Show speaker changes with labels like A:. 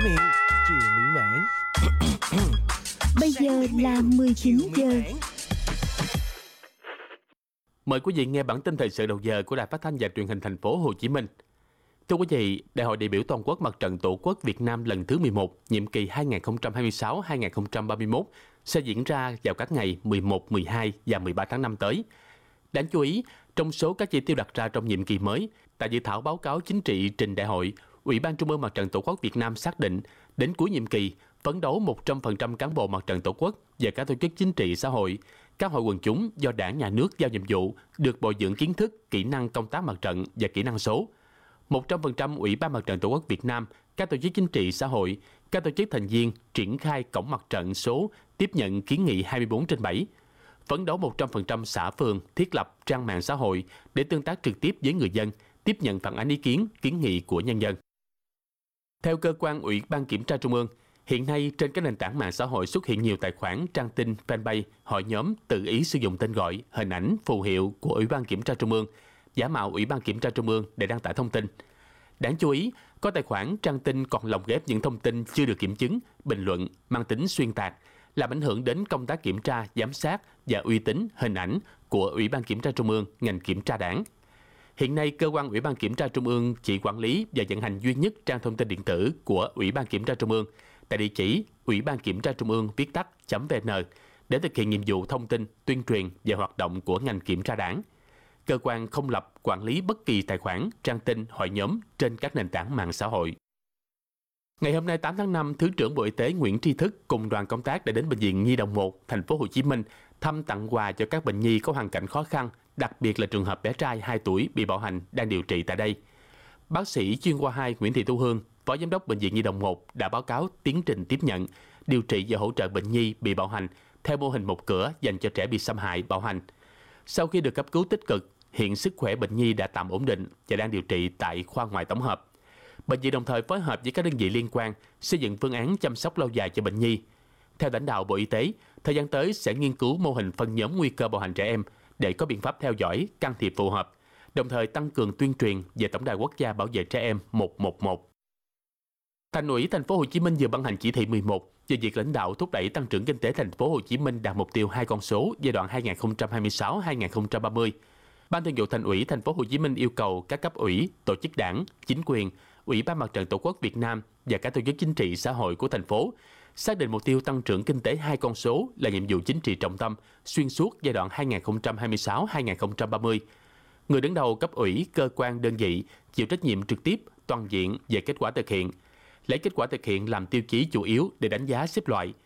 A: miệng, chiều mỹ mãn.
B: Bây giờ là 19 giờ.
C: Mời quý vị nghe bản tin thời sự đầu giờ của Đài Phát thanh và Truyền hình Thành phố Hồ Chí Minh. Thưa quý vị, Đại hội đại biểu toàn quốc Mặt trận Tổ quốc Việt Nam lần thứ 11, nhiệm kỳ 2026-2031 sẽ diễn ra vào các ngày 11, 12 và 13 tháng 5 tới. Đáng chú ý, trong số các chỉ tiêu đặt ra trong nhiệm kỳ mới, tại dự thảo báo cáo chính trị trình đại hội, Ủy ban Trung ương Mặt trận Tổ quốc Việt Nam xác định đến cuối nhiệm kỳ, phấn đấu 100% cán bộ Mặt trận Tổ quốc và các tổ chức chính trị xã hội, các hội quần chúng do Đảng, Nhà nước giao nhiệm vụ được bồi dưỡng kiến thức, kỹ năng công tác mặt trận và kỹ năng số. 100% Ủy ban Mặt trận Tổ quốc Việt Nam, các tổ chức chính trị xã hội, các tổ chức thành viên triển khai cổng mặt trận số tiếp nhận kiến nghị 24/7. Phấn đấu 100% xã phường thiết lập trang mạng xã hội để tương tác trực tiếp với người dân, tiếp nhận phản ánh ý kiến, kiến nghị của nhân dân. Theo cơ quan Ủy ban Kiểm tra Trung ương, hiện nay trên các nền tảng mạng xã hội xuất hiện nhiều tài khoản, trang tin, fanpage, hội nhóm tự ý sử dụng tên gọi, hình ảnh, phù hiệu của Ủy ban Kiểm tra Trung ương, giả mạo Ủy ban Kiểm tra Trung ương để đăng tải thông tin. Đáng chú ý, có tài khoản trang tin còn lồng ghép những thông tin chưa được kiểm chứng, bình luận, mang tính xuyên tạc, làm ảnh hưởng đến công tác kiểm tra, giám sát và uy tín, hình ảnh của Ủy ban Kiểm tra Trung ương, ngành kiểm tra Đảng. Hiện nay, cơ quan Ủy ban Kiểm tra Trung ương chỉ quản lý và vận hành duy nhất trang thông tin điện tử của Ủy ban Kiểm tra Trung ương tại địa chỉ Ủy ban Kiểm tra Trung ương viết tắt.vn để thực hiện nhiệm vụ thông tin, tuyên truyền và hoạt động của ngành kiểm tra Đảng. Cơ quan không lập, quản lý bất kỳ tài khoản, trang tin, hội nhóm trên các nền tảng mạng xã hội. Ngày hôm nay 8 tháng 5, Thứ trưởng Bộ Y tế Nguyễn Tri Thức cùng đoàn công tác đã đến Bệnh viện Nhi đồng 1, thành phố Hồ Chí Minh thăm tặng quà cho các bệnh nhi có hoàn cảnh khó khăn, đặc biệt là trường hợp bé trai 2 tuổi bị bạo hành đang điều trị tại đây. Bác sĩ chuyên khoa 2 Nguyễn Thị Thu Hương, Phó Giám đốc Bệnh viện Nhi đồng 1 đã báo cáo tiến trình tiếp nhận, điều trị và hỗ trợ bệnh nhi bị bạo hành theo mô hình một cửa dành cho trẻ bị xâm hại, bạo hành. Sau khi được cấp cứu tích cực, hiện sức khỏe bệnh nhi đã tạm ổn định và đang điều trị tại khoa ngoại tổng hợp. Bệnh viện đồng thời phối hợp với các đơn vị liên quan xây dựng phương án chăm sóc lâu dài cho bệnh nhi. Theo lãnh đạo Bộ Y tế, thời gian tới sẽ nghiên cứu mô hình phân nhóm nguy cơ bạo hành trẻ em để có biện pháp theo dõi, can thiệp phù hợp, đồng thời tăng cường tuyên truyền về Tổng đài Quốc gia bảo vệ trẻ em 111. Thành ủy Thành phố Hồ Chí Minh vừa ban hành chỉ thị 11 về việc lãnh đạo thúc đẩy tăng trưởng kinh tế Thành phố Hồ Chí Minh đạt mục tiêu 2 con số giai đoạn 2026-2030. Ban Thường vụ Thành ủy Thành phố Hồ Chí Minh yêu cầu các cấp ủy, tổ chức đảng, chính quyền, Ủy ban Mặt trận Tổ quốc Việt Nam và các tổ chức chính trị xã hội của thành phố xác định mục tiêu tăng trưởng kinh tế 2 con số là nhiệm vụ chính trị trọng tâm xuyên suốt giai đoạn 2026-2030. Người đứng đầu cấp ủy, cơ quan, đơn vị chịu trách nhiệm trực tiếp, toàn diện về kết quả thực hiện, lấy kết quả thực hiện làm tiêu chí chủ yếu để đánh giá xếp loại,